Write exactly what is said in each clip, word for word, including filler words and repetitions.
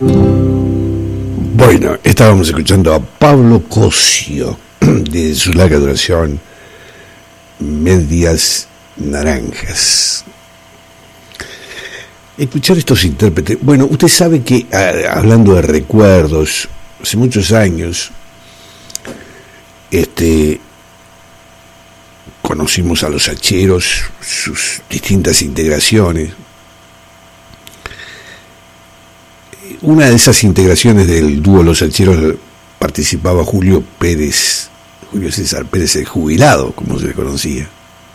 Bueno, estábamos escuchando a Pablo Cosio de su larga duración Medias Naranjas. Escuchar estos intérpretes. Bueno, usted sabe que, hablando de recuerdos, hace muchos años, este, conocimos a los Hacheros, sus distintas integraciones. Una de esas integraciones del dúo Los Hacheros participaba Julio Pérez, Julio César Pérez el Jubilado, como se le conocía.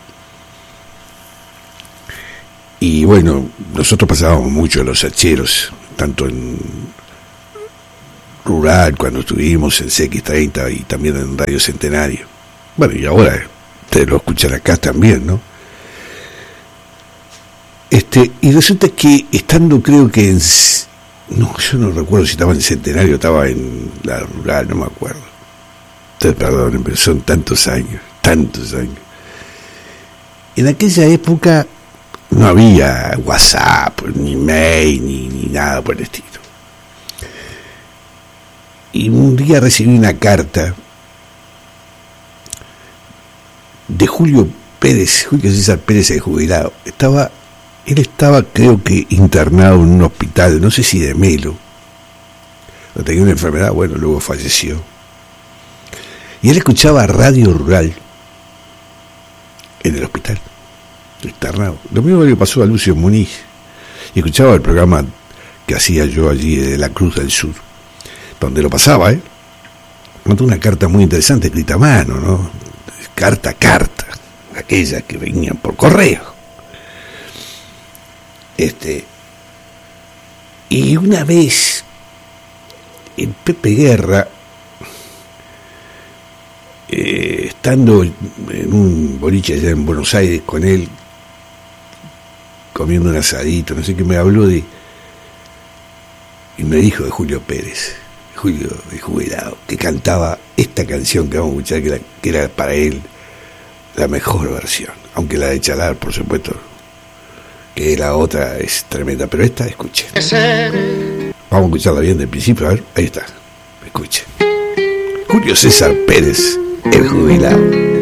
Y bueno, nosotros pasábamos mucho a Los Hacheros, tanto en Rural, cuando estuvimos en C X treinta y también en Radio Centenario. Bueno, y ahora ustedes lo escuchan acá también, ¿no? Este, y resulta que estando, creo que en... No, yo no recuerdo si estaba en Centenario o estaba en la Rural, no me acuerdo. Ustedes perdonen, pero son tantos años, tantos años. En aquella época no había WhatsApp, ni mail, ni, ni nada por el estilo. Y un día recibí una carta de Julio Pérez, Julio César Pérez el Jubilado. Estaba... Él estaba, creo que, internado en un hospital, no sé si de Melo. O tenía una enfermedad, bueno, luego falleció. Y él escuchaba Radio Rural en el hospital, internado. Lo mismo que le pasó a Lucio Muniz. Y escuchaba el programa que hacía yo allí de la Cruz del Sur, donde lo pasaba, ¿eh? Mandó una carta muy interesante, escrita a mano, ¿no? Carta a carta, aquellas que venían por correo. Este, y una vez el Pepe Guerra, eh, estando en un boliche allá en Buenos Aires con él, comiendo un asadito, no sé qué, me habló de, y me dijo de Julio Pérez, Julio el Jubilado, que cantaba esta canción que vamos a escuchar, que era, que era para él la mejor versión, aunque la de Chalar, por supuesto, que la otra es tremenda, pero esta, escuchen. Vamos a escucharla bien del principio, a ver, ahí está, escuchen. Julio César Pérez, el Jubilado.